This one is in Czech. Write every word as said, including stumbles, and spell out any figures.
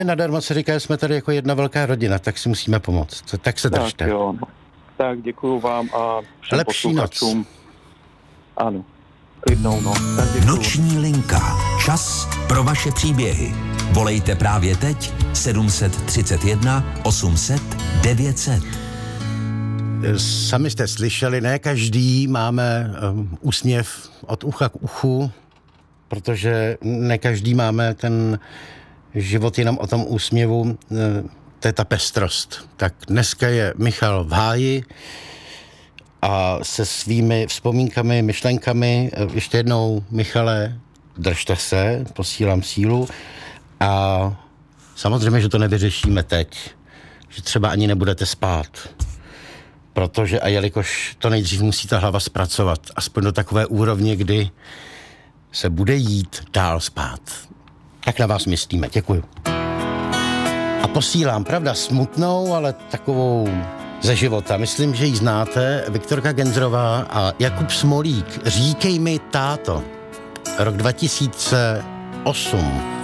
Nadarmo se říká, že jsme tady jako jedna velká rodina, tak si musíme pomoct. Tak se držte. Tak jo, no. Tak děkuju vám a všem Lepší posluchačům. noc. Ano, klidnou noc. Tak děkuju. Noční linka. Čas pro vaše příběhy. Volejte právě teď sedm set třicet jedna osm set devět set. Sami jste slyšeli, ne každý máme um, úsměv od ucha k uchu, protože ne každý máme ten život jenom o tom úsměvu, to je ta pestrost. Tak dneska je Michal v háji a se svými vzpomínkami, myšlenkami. Ještě jednou, Michale, držte se, posílám sílu a samozřejmě, že to nevyřešíme teď, že třeba ani nebudete spát, protože a jelikož to nejdřív musí ta hlava zpracovat, aspoň do takové úrovně, kdy se bude jít dál spát. Tak na vás myslíme. Děkuju. A posílám, pravda, smutnou, ale takovou ze života. Myslím, že ji znáte. Viktorka Genzrová a Jakub Smolík. Říkej mi, táto. Rok dva tisíce osm.